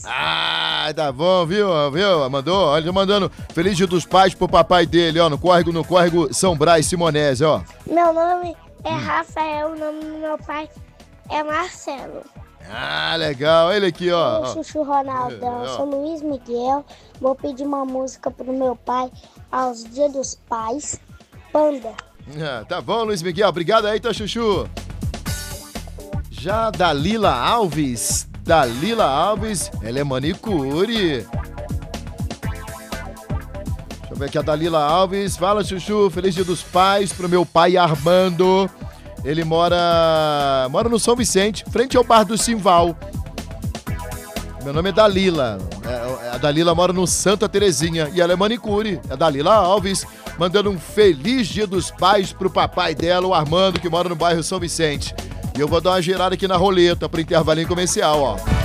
Ah, tá bom, viu? Mandou, olha, mandando Feliz Dia dos Pais pro papai dele, ó, no córrego São Brás Simonese, ó. Meu nome é Rafael, o nome do meu pai é Marcelo. Ah, legal, ele aqui, ó. Eu, Chuchu Ronaldão, sou Luiz Miguel. Vou pedir uma música pro meu pai aos Dia dos Pais, Panda. Ah, tá bom, Luiz Miguel, obrigado aí, tá, Chuchu. Já Dalila Alves, ela é manicure. Deixa eu ver aqui a Dalila Alves. Fala, Chuchu, Feliz Dia dos Pais pro meu pai Armando. Ele mora no São Vicente, frente ao bar do Simval. Meu nome é Dalila. A Dalila mora no Santa Terezinha e ela é manicure. É a Dalila Alves, mandando um Feliz Dia dos Pais pro papai dela, o Armando, que mora no bairro São Vicente. E eu vou dar uma girada aqui na roleta pro intervalinho comercial, ó.